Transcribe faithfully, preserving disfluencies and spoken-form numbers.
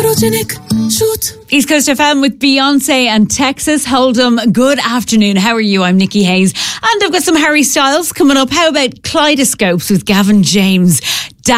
photogenic shoot. East Coast F M with Beyonce and Texas Hold'em. Good afternoon. How are you? I'm Nikki Hayes. And I've got some Harry Styles coming up. How about Kaleidoscopes with Gavin James?